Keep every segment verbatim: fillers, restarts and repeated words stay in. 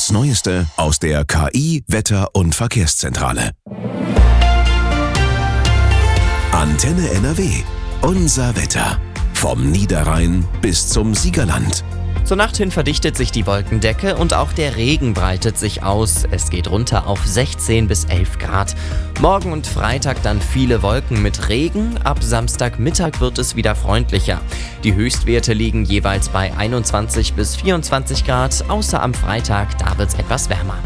Das Neueste aus der K I-, Wetter- und Verkehrszentrale. Antenne N R W. Unser Wetter. Vom Niederrhein bis zum Siegerland. Zur Nacht hin verdichtet sich die Wolkendecke und auch der Regen breitet sich aus. Es geht runter auf sechzehn bis elf Grad. Morgen und Freitag dann viele Wolken mit Regen. Ab Samstagmittag wird es wieder freundlicher. Die Höchstwerte liegen jeweils bei einundzwanzig bis vierundzwanzig Grad, außer am Freitag, da wird es etwas wärmer.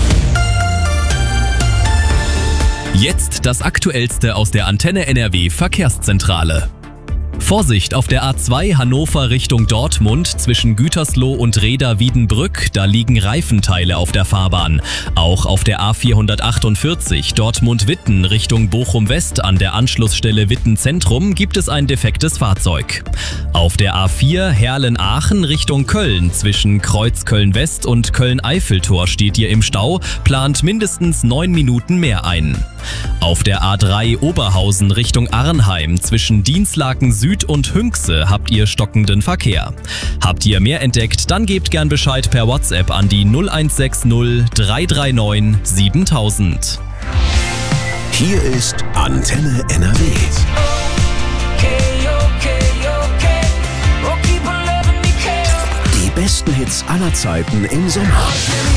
Jetzt das Aktuellste aus der Antenne N R W Verkehrszentrale. Vorsicht auf der A zwei Hannover Richtung Dortmund zwischen Gütersloh und Reda-Wiedenbrück, da liegen Reifenteile auf der Fahrbahn. Auch auf der A vierhundertachtundvierzig Dortmund-Witten Richtung Bochum-West an der Anschlussstelle Witten-Zentrum gibt es ein defektes Fahrzeug. Auf der A vier Herlen-Aachen Richtung Köln zwischen Kreuz-Köln-West und Köln-Eiffeltor steht ihr im Stau, plant mindestens neun Minuten mehr ein. Auf der A drei Oberhausen Richtung Arnheim zwischen Dinslaken Süd und Hünxe habt ihr stockenden Verkehr. Habt ihr mehr entdeckt, dann gebt gern Bescheid per WhatsApp an die null eins sechs null drei drei neun siebentausend. Hier ist Antenne N R W. Die besten Hits aller Zeiten im Sommer.